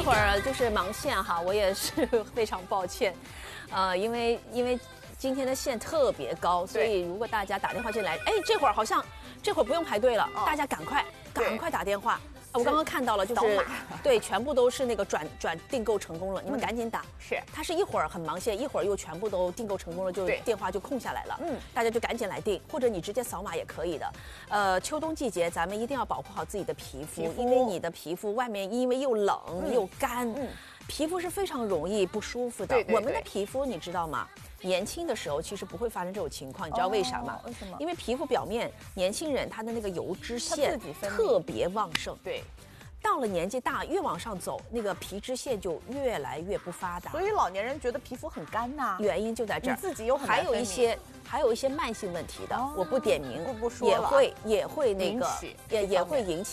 这会儿就是忙线哈，我也是非常抱歉，因为今天的线特别高，所以如果大家打电话进来，哎，这会儿不用排队了，大家赶快打电话。我刚刚看到了，就是对，全部都是那个转订购成功了，你们赶紧打。 是， 它是一会儿很忙线，一会儿又全部都订购成功了，就电话就空下来了。大家就赶紧来订，或者你直接扫码也可以的。秋冬季节咱们一定要保护好自己的皮肤，因为你的皮肤外面因为又冷又干，皮肤是非常容易不舒服的。我们的皮肤你知道吗？年轻的时候其实不会发生这种情况，你知道为啥吗？ 为什么？ 因为皮肤表面年轻人他的那个油脂腺特别旺盛， 对。 到了年纪大，越往上走，那个皮脂腺就越来越不发达。 所以老年人觉得皮肤很干呐， 原因就在这儿。 你自己有很还有一些慢性问题的，我不点名， 不说了， 也会那个也会引起。